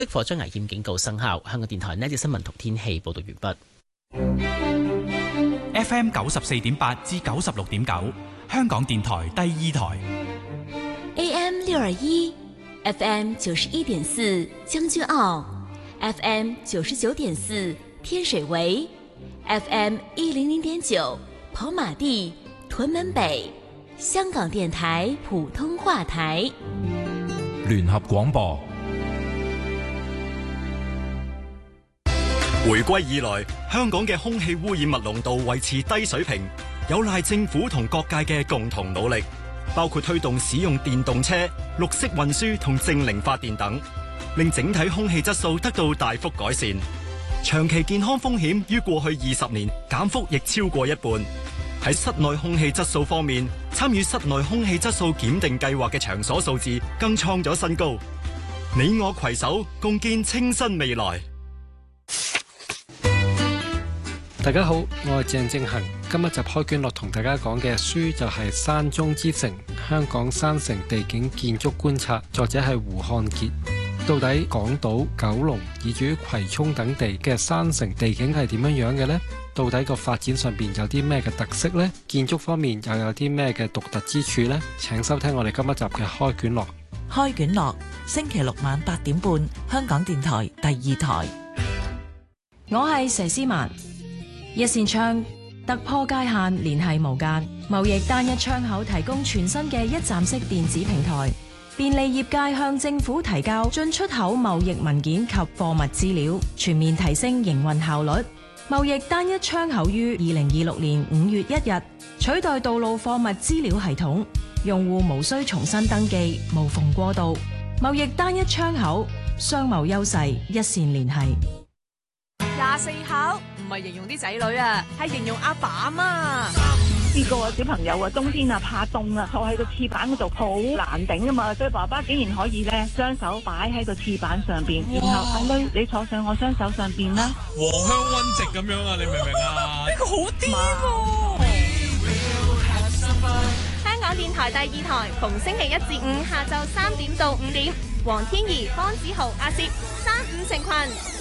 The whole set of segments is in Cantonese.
火災危險警告生效。香港電台呢節新聞同天氣報道完畢。 FM 94.8至96.9，香港電台第二台。 AM 621 FM 91.4將軍澳 FM 99.4天水圍 FM 100.9跑馬地屯門北，香港電台普通話台。 聯合廣播。 回歸以來，香港嘅空氣污染物濃度維持低水平，有賴政府同各界嘅共同努力，包括推動使用電動車、綠色運輸同淨零發電等，令整體空氣質素得到大幅改善。長期健康風險於過去20年減幅亦超過一半。喺室內空氣質素方面，參與室內空氣質素檢定計劃嘅場所數字更創咗新高。你我攜手共建清新未來。 大家好，我係鄭正恒。今日集開卷樂同大家講嘅書就係《山中之城：香港山城地景建築觀察》，作者係胡漢傑。到底港島、九龍以至於葵涌等地嘅山城地景係點樣樣嘅呢？到底個發展上邊有啲咩嘅特色呢？建築方面又有啲咩嘅獨特之處呢？請收聽我哋今一集嘅開卷樂。 開卷樂，星期六晚8點半，香港電台第二台。 我係佘詩曼。一扇窗突破界限，聯繫無間。貿易單一窗口提供全新嘅一站式電子平台，便利業界向政府提交進出口貿易文件及貨物資料，全面提升營運效率。貿易單一窗口於2026年5月1日取代道路貨物資料系統，用戶無需重新登記，無縫過渡。貿易單一窗口，商貿優勢一線聯繫。 24考唔係形容啲仔女啊，係形容阿爸阿媽。 試過小朋友啊，冬天啊怕凍啊，坐喺個廁板嗰度好難頂啊嘛，所以爸爸竟然可以咧雙手擺喺個廁板上邊，然後阿女你坐上我雙手上邊啦， 黃香溫直咁樣啊，你明唔明啊？ 呢個好癲喎！ 香港電台第二台，逢星期1至5下晝3點到5點，黃天怡、方子豪、阿攝35成群。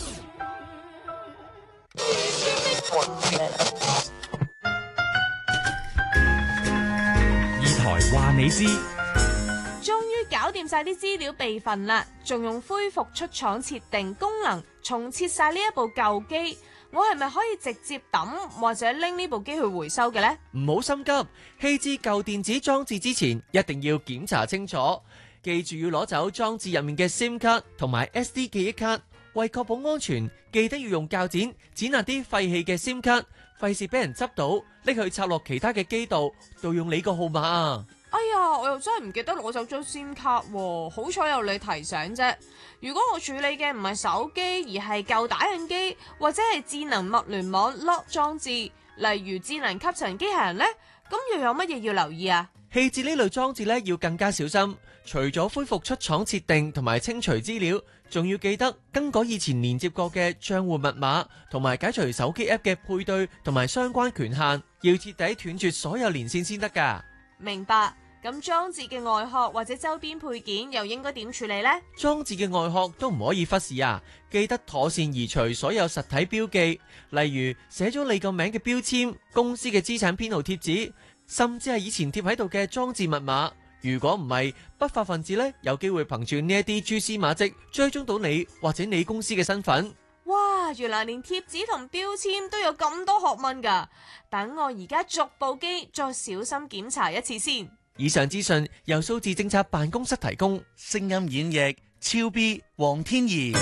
二台話你知， 終於搞掂晒啲資料備份啦，仲用恢復出廠設定功能重設晒呢一部舊機，我係咪可以直接抌或者拎呢部機去回收嘅呢？ 唔好心急，棄置舊電子裝置之前一定要檢查清楚，記住要攞走裝置入面嘅 SIM 卡同埋 SD 記憶卡。為確保安全，記得要用鉸剪剪下啲廢棄嘅 SIM 卡，費事俾人執到，拎去插落其他嘅機度，盜用你個號碼啊！ 哎呀，我又真係唔記得攞走張 SIM 卡喎，好彩有你提醒啫。如果我處理嘅唔係手機，而係舊打印機或者係智能物聯網 lock 裝置，例如智能吸塵機械人呢，咁又有乜嘢要留意啊？ 棄置呢類裝置呢，要更加小心，除咗恢復出廠設定同埋清除資料，仲要記得更改以前連接過嘅賬戶密碼，同埋解除手機 app 嘅配對同埋相關權限，要徹底斷絕所有連線先得㗎。 明白。咁裝置嘅外殼或者周邊配件又應該點處理呢？ 裝置嘅外殼都唔可以忽視啊！記得妥善移除所有實體標記，例如寫咗你個名嘅標籤、公司嘅資產編號貼紙，甚至係以前貼喺度嘅裝置密碼。如果唔係，不法分子呢，有機會憑住呢一啲蛛絲馬跡追蹤到你或者你公司嘅身份。 哇！原來連貼紙同標籤都有咁多學問㗎。等我而家逐部機再小心檢查一次先。 以上資訊由數字政策辦公室提供， 聲音演繹超 B 黃天怡。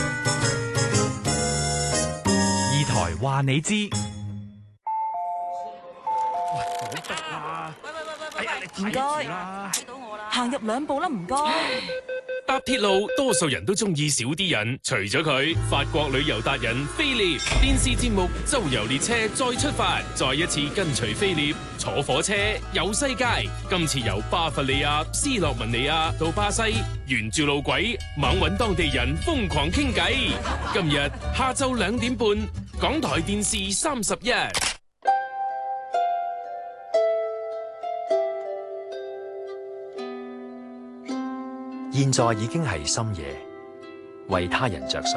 二台話你知。 唔該，行入2步啦，唔該。 搭鐵路，多數人都中意少啲人，除咗佢，法國旅遊達人菲臘電視節目《周遊列車》再出發，再一次跟隨菲臘坐火車遊世界。今次由巴伐利亞、斯洛文尼亞到巴西，沿住路軌猛搵當地人瘋狂傾偈。今日下晝2點半，港台電視31。 現在已經係深夜， 為他人着想。